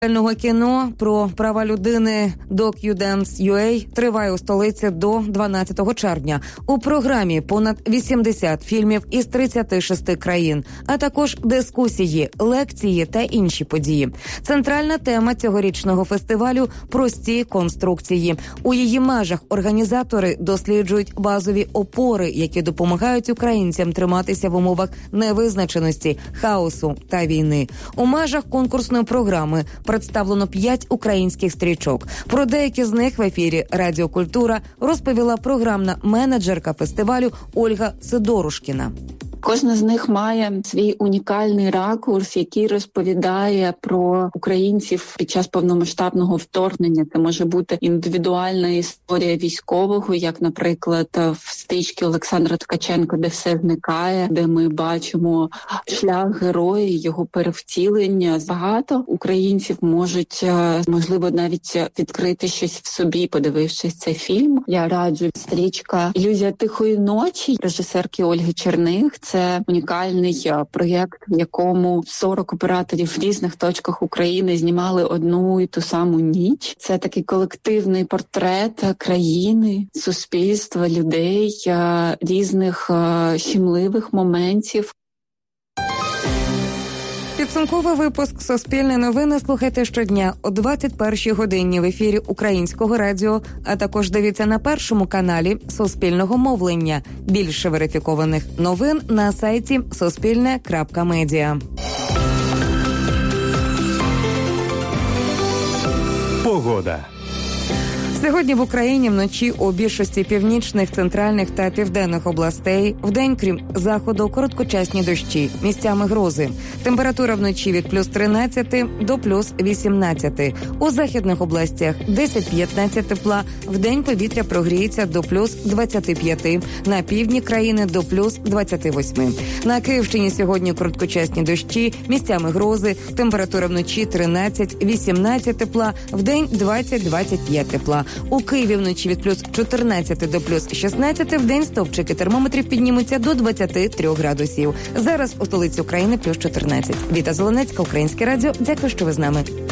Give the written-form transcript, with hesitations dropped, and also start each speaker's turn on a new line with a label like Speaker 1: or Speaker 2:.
Speaker 1: Кіно про права людини DocuDance.ua триває у столиці до 12 червня. У програмі понад 80 фільмів із 36 країн, а також дискусії, лекції та інші події. Центральна тема цьогорічного фестивалю – прості конструкції. У її межах організатори досліджують базові опори, які допомагають українцям триматися в умовах невизначеності, хаосу та війни. У межах конкурсної програми представлено 5 українських стрічок. Про деякі з них в ефірі «Радіо Культура» розповіла програмна менеджерка фестивалю Ольга Сидорушкіна.
Speaker 2: Кожна з них має свій унікальний ракурс, який розповідає про українців під час повномасштабного вторгнення. Це може бути індивідуальна історія військового, як, наприклад, в стрічці Олександра Ткаченка «Де все зникає», де ми бачимо шлях героя, його перевтілення. Багато українців можуть, можливо, навіть відкрити щось в собі, подивившись цей фільм. Я раджу стрічка «Ілюзія тихої ночі» режисерки Ольги Черних. Це унікальний проєкт, в якому 40 операторів в різних точках України знімали одну і ту саму ніч. Це такий колективний портрет країни, суспільства, людей, різних щемливих моментів.
Speaker 1: Підсумковий випуск «Суспільне новини» слухайте щодня о 21-й годині в ефірі Українського радіо, а також дивіться на Першому каналі Суспільного мовлення. Більше верифікованих новин на сайті suspilne.media.
Speaker 3: Погода.
Speaker 1: Сьогодні в Україні вночі у більшості північних, центральних та південних областей, вдень, крім заходу, короткочасні дощі, місцями грози. Температура вночі від плюс 13 до плюс 18. У західних областях 10-15 тепла, вдень повітря прогріється до плюс 25. На півдні країни до плюс 28. На Київщині сьогодні короткочасні дощі, місцями грози. Температура вночі 13-18 тепла, вдень 20-25 тепла. У Києві вночі від плюс 14 до плюс 16, вдень стовпчики термометрів піднімуться до 23 градусів. Зараз у столиці України плюс 14. Віта Зеленецька, Українське радіо. Дякую, що ви з нами.